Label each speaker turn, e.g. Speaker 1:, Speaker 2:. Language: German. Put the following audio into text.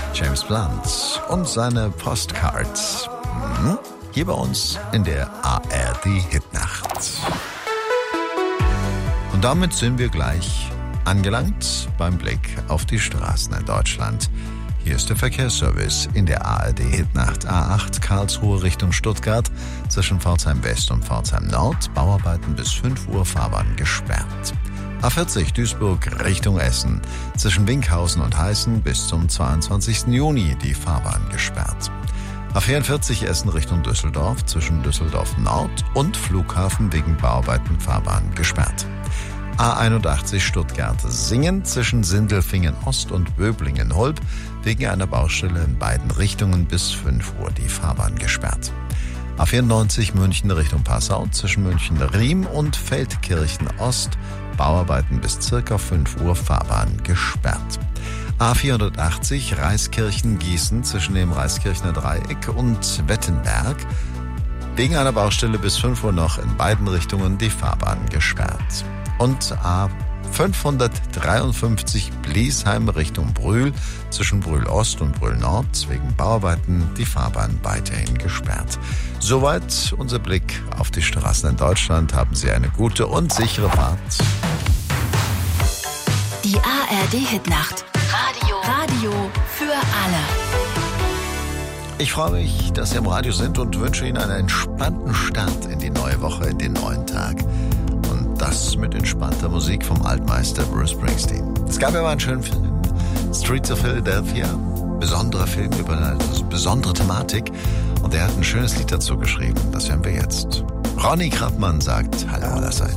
Speaker 1: James Blunt und seine Postcards. Hier bei uns in der ARD Hitnacht. Und damit sind wir gleich angelangt beim Blick auf die Straßen in Deutschland. Hier ist der Verkehrsservice in der ARD Hitnacht. A8 Karlsruhe Richtung Stuttgart, zwischen Pforzheim West und Pforzheim Nord, Bauarbeiten bis 5 Uhr, Fahrbahn gesperrt. A40 Duisburg Richtung Essen, zwischen Winkhausen und Heißen bis zum 22. Juni die Fahrbahn gesperrt. A44 Essen Richtung Düsseldorf, zwischen Düsseldorf Nord und Flughafen wegen Bauarbeiten Fahrbahn gesperrt. A81 Stuttgart-Singen, zwischen Sindelfingen Ost und Böblingen-Holb wegen einer Baustelle in beiden Richtungen bis 5 Uhr die Fahrbahn gesperrt. A94 München Richtung Passau, zwischen München-Riem und Feldkirchen Ost, Bauarbeiten bis circa 5 Uhr, Fahrbahn gesperrt. A480 Reiskirchen-Gießen, zwischen dem Reiskirchner Dreieck und Wettenberg, wegen einer Baustelle bis 5 Uhr noch in beiden Richtungen die Fahrbahn gesperrt. Und A553 Bliesheim Richtung Brühl, zwischen Brühl Ost und Brühl Nord, wegen Bauarbeiten die Fahrbahn weiterhin gesperrt. Soweit unser Blick auf die Straßen in Deutschland. Haben Sie eine gute und sichere Fahrt.
Speaker 2: Die ARD Hitnacht. Radio für alle.
Speaker 1: Ich freue mich, dass Sie am Radio sind und wünsche Ihnen einen entspannten Start in die neue Woche, in den neuen Tag. Und das mit entspannter Musik vom Altmeister Bruce Springsteen. Es gab ja mal einen schönen Film, Streets of Philadelphia. Besonderer Film über eine besondere Thematik. Und er hat ein schönes Lied dazu geschrieben. Das hören wir jetzt. Ronny Krappmann sagt Hallo allerseits.